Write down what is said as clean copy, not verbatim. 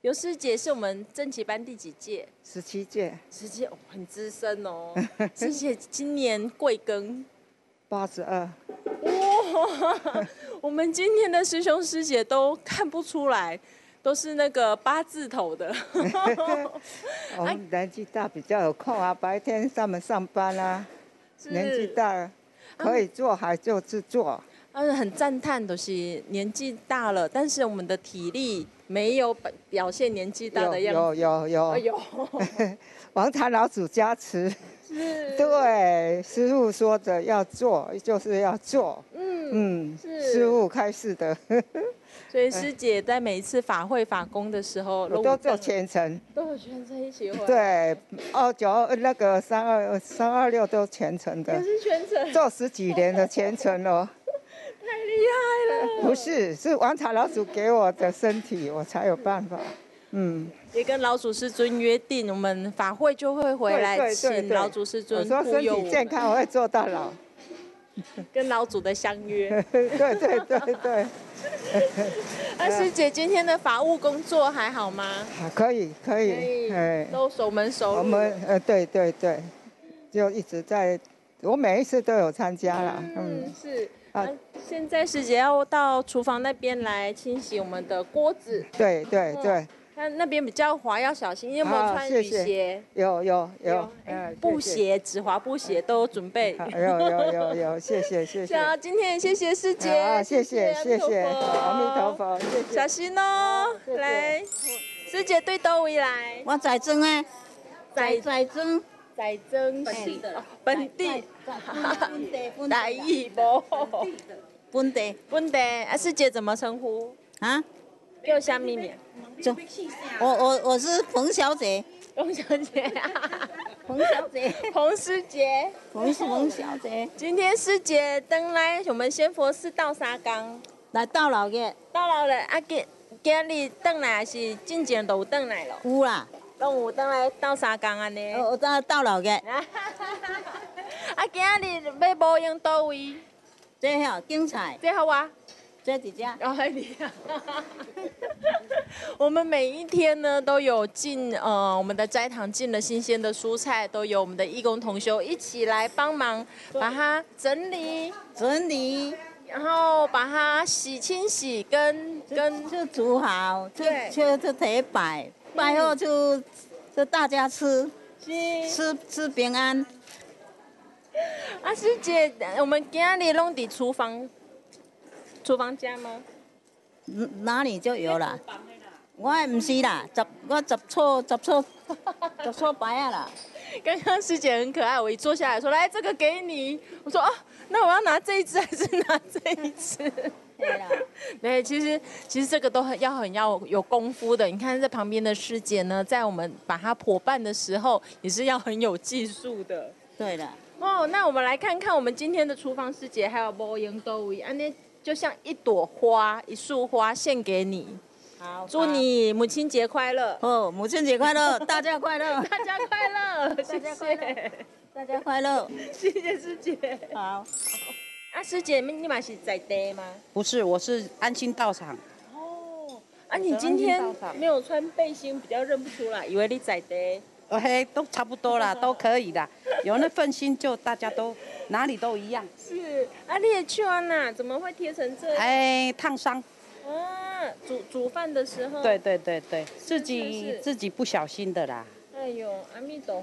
刘师姐是我们正旗班第几届 17届， ？17届，哦，很资深哦。师姐今年贵庚 82。 哇，我们今天的师兄师姐都看不出来，都是那个8字头的。 我们年纪大比较有空啊，白天他们上班啊，年纪大了可以做还就是做。 很赞叹，都是年纪大了，但是我们的体力没有表现年纪大的样子。 有，王禅老祖加持。是。对，师父说的要做就是要做。是。师父开示的。 所以师姐在每一次法会法功的时候， 我都做全程。 都有全程一起会。 对，29那个326都全程的。 也是全程。 做10几年的全程了。 太厉害了！ 不是，是王禅老祖给我的身体，我才有办法。 也跟老祖师尊约定，我们法会就会回来，请老祖师尊护佑我。我说身体健康，我会做到老。 跟老祖的相约。 对。 师姐今天的法务工作还好吗？ 可以。 都守门守路。 我们对，就一直在，我每一次都有参加啦。 是。现在师姐要到厨房那边来清洗我们的锅子。 对。 看那边比较滑，要小心。你有没有穿雨鞋？ 有。 布鞋、止滑布鞋都有准备。 有，谢谢。 好，今天也谢谢师姐。 谢谢，阿弥陀佛，谢谢。 小心哦，来，师姐对倒位来。 我在庄啊，在庄。 在增是本地，台语无。 本地。 师姐怎么称呼？ 啊？ 叫什么名？ 我是彭小姐。 彭小姐。 彭小姐。 彭师姐。 彭小姐。 今天师姐登来我们仙佛寺倒三工。 来倒老嘅。 倒老了啊！今日登来还是进前都有登来咯？ 有啦。 拢有倒来倒三工安尼。 我倒老嘅。 啊，今日要保养倒位？ 这好精彩。 这好啊。 这几家。 我们每一天呢都有进我们的斋堂进了新鲜的蔬菜，都有我们的义工同修一起来帮忙把它整理，然后把它清洗跟就煮好，就得摆后就大家吃平安。 啊，师姐，我们今日拢伫厨房家吗？ 哪里就有啦？我不是啦，我十错摆啊啦。 刚刚师姐很可爱，我一坐下来说：“来，这个给你。”我说：“啊，那我要拿这一只还是拿这一只？” 对啦。 对，其实这个都很要有功夫的。你看这旁边的师姐呢，在我们把它破拌的时候，也是要很有技术的。 对的。 那我们来看看我们今天的厨房师姐还有无用到位，安尼就像一朵花、一束花献给你。 好， 祝你母亲节快乐！ 母亲节快乐，大家快乐， 大家快乐，谢谢， 大家快乐， 谢谢师姐。 好。 师姐，你嘛是在地吗？ 不是，我是安心道场。 你今天没有穿背心，比较认不出来，以为你在地。 都差不多啦，都可以的。有那份心，就大家都哪里都一样。 是你的手哪怎么会贴成这样？ 烫伤。 煮饭的时候。 对，自己不小心的啦。 哎呦，阿弥陀佛。